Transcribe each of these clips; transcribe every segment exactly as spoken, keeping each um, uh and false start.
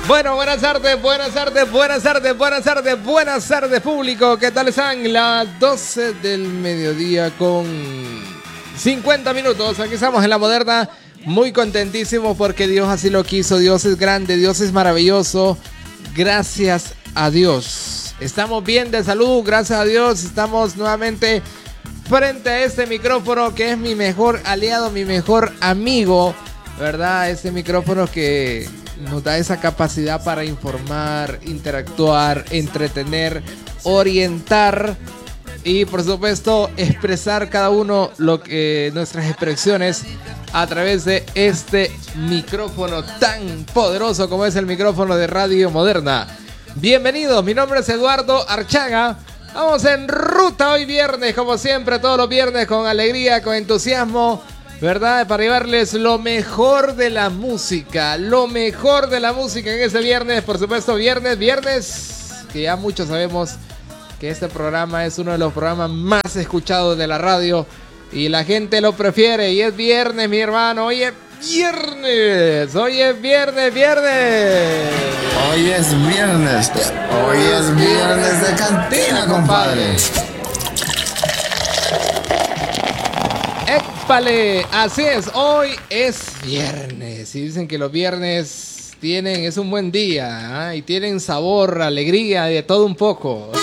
Bueno, buenas tardes, buenas tardes, buenas tardes, buenas tardes, buenas tardes público. ¿Qué tal están? Las doce del mediodía con cincuenta minutos. Aquí estamos en La Moderna, muy contentísimos porque Dios así lo quiso. Dios es grande, Dios es maravilloso. Gracias a Dios. Estamos bien de salud, gracias a Dios. Estamos nuevamente frente a este micrófono que es mi mejor aliado, mi mejor amigo, ¿verdad? Este micrófono que nos da esa capacidad para informar, interactuar, entretener, orientar y por supuesto expresar cada uno lo que nuestras expresiones a través de este micrófono tan poderoso como es el micrófono de Radio Moderna. Bienvenidos, mi nombre es Eduardo Archaga. Vamos en ruta hoy viernes, como siempre, todos los viernes con alegría, con entusiasmo, ¿verdad? Para llevarles lo mejor de la música, lo mejor de la música en este viernes, por supuesto, viernes, viernes, que ya muchos sabemos que este programa es uno de los programas más escuchados de la radio y la gente lo prefiere y es viernes, mi hermano, hoy es viernes, hoy es viernes, viernes. Hoy es viernes, hoy es viernes de cantina, compadre. ¡Épale! Así es, hoy es viernes. Y dicen que los viernes tienen, es un buen día, ¿eh? Y tienen sabor, alegría y de todo un poco.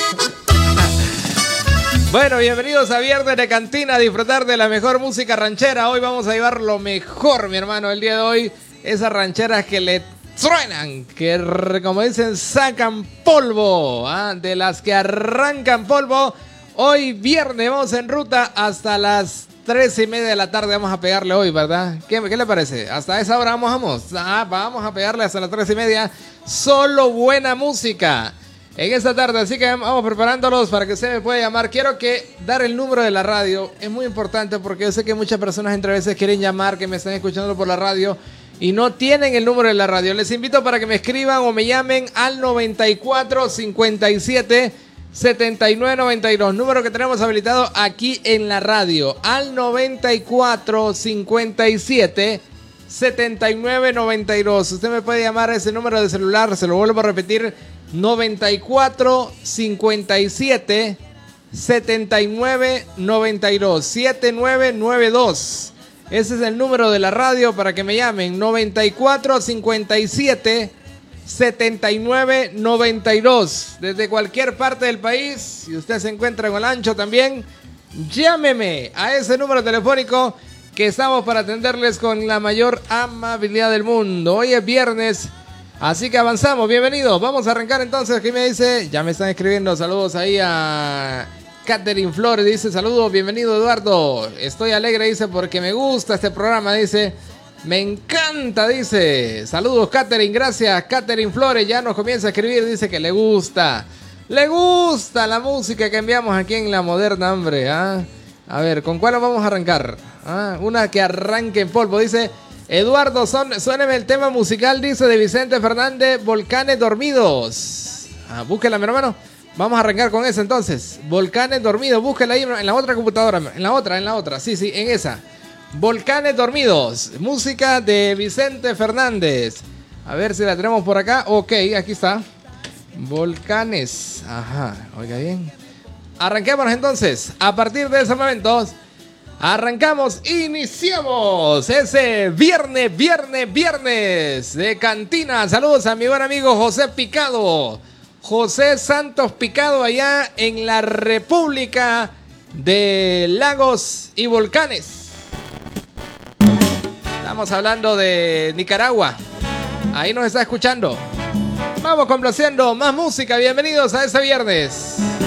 Bueno, bienvenidos a Viernes de Cantina, a disfrutar de la mejor música ranchera. Hoy vamos a llevar lo mejor, mi hermano, el día de hoy. Esas rancheras que le truenan, que como dicen, sacan polvo, ¿eh? De las que arrancan polvo. Hoy viernes vamos en ruta hasta las tres y media de la tarde. Vamos a pegarle hoy, ¿verdad? ¿Qué, qué le parece? Hasta esa hora vamos, vamos. Ah, vamos a pegarle hasta las tres y media. Solo buena música en esta tarde, así que vamos preparándolos para que usted me pueda llamar. Quiero que dar el número de la radio, es muy importante porque yo sé que muchas personas entre veces quieren llamar, que me están escuchando por la radio y no tienen el número de la radio. Les invito para que me escriban o me llamen al noventa y cuatro cincuenta y siete setenta y nueve noventa y dos, número que tenemos habilitado aquí en la radio, al noventa y cuatro cincuenta y siete setenta y nueve noventa y dos. Usted me puede llamar a ese número de celular, se lo vuelvo a repetir, noventa y cuatro cincuenta y siete setenta y nueve noventa y dos, siete nueve nueve dos. Ese es el número de la radio para que me llamen, noventa y cuatro cincuenta y siete setenta y nueve noventa y dos. Desde cualquier parte del país, si usted se encuentra en el ancho también, llámeme a ese número telefónico que estamos para atenderles con la mayor amabilidad del mundo. Hoy es viernes, así que avanzamos. Bienvenidos, vamos a arrancar entonces. Aquí me dice, ya me están escribiendo, saludos ahí a Catherine Flores, dice, saludos, bienvenido Eduardo, estoy alegre, dice, porque me gusta este programa, dice, me encanta, dice, saludos Catherine, gracias Catherine Flores, ya nos comienza a escribir, dice que le gusta, le gusta la música que enviamos aquí en La Moderna, hombre, ¿eh? A ver, ¿con cuál vamos a arrancar? ¿Ah? Una que arranque en polvo, dice, Eduardo, son, suéneme el tema musical, dice, de Vicente Fernández, Volcanes Dormidos. Ah, búsquela, mi hermano. Vamos a arrancar con esa entonces. Volcanes Dormidos, búsquela ahí en la otra computadora, en la otra, en la otra, sí, sí, en esa. Volcanes Dormidos, música de Vicente Fernández. A ver si la tenemos por acá. Ok, aquí está. Volcanes. Ajá, oiga bien. Arranquémonos entonces. A partir de ese momento, arrancamos, iniciamos ese viernes, viernes, viernes de cantina. Saludos a mi buen amigo José Picado. José Santos Picado allá en la República de Lagos y Volcanes. Estamos hablando de Nicaragua. Ahí nos está escuchando. Vamos complaciendo más música. Bienvenidos a este viernes.